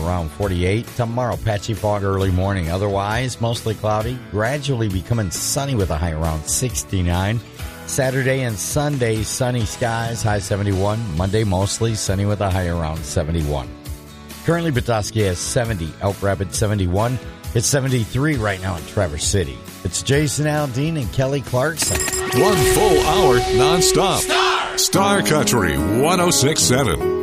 around 48. Tomorrow, patchy fog early morning. Otherwise, mostly cloudy, gradually becoming sunny with a high around 69. Saturday and Sunday, sunny skies, high 71. Monday, mostly sunny with a high around 71. Currently, Petoskey has 70. Elk Rapids, 71. It's 73 right now in Traverse City. It's Jason Aldean and Kelly Clarkson. 1 full hour nonstop. Star Country 106.7.